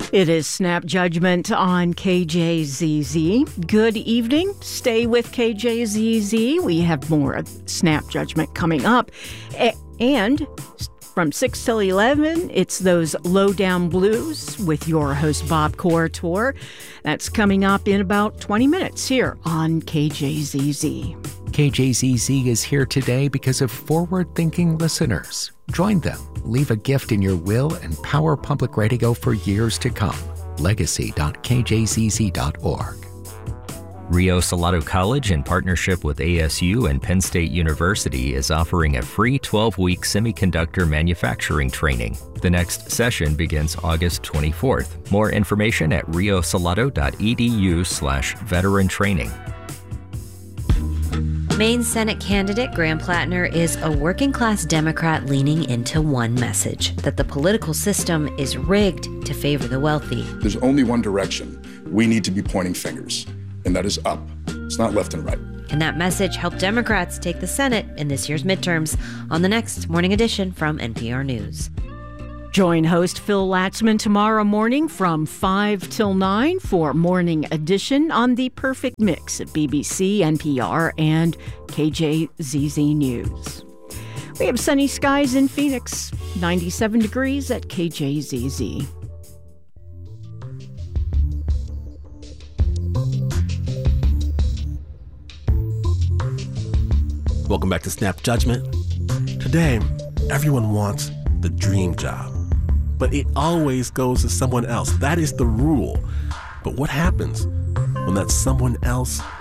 It is Snap Judgment on KJZZ. Good evening. Stay with KJZZ. We have more of Snap Judgment coming up. And from 6 till 11, it's those Lowdown Blues with your host, Bob Corritore. That's coming up in about 20 minutes here on KJZZ. KJZZ is here today because of forward-thinking listeners. Join them. Leave a gift in your will and power public radio for years to come. Legacy.kjzz.org. Rio Salado College, in partnership with ASU and Penn State University, is offering a free 12-week semiconductor manufacturing training. The next session begins August 24th. More information at riosalado.edu/veteran training. Maine Senate candidate Graham Plattner is a working-class Democrat leaning into one message, that the political system is rigged to favor the wealthy. There's only one direction. We need to be pointing fingers, and that is up. It's not left and right. And that message helped Democrats take the Senate in this year's midterms on the next Morning Edition from NPR News. Join host Phil Latzman tomorrow morning from 5 till 9 for Morning Edition on The Perfect Mix at BBC, NPR, and KJZZ News. We have sunny skies in Phoenix, 97 degrees at KJZZ. Welcome back to Snap Judgment. Today, everyone wants the dream job, but it always goes to someone else. That is the rule. But what happens when that someone else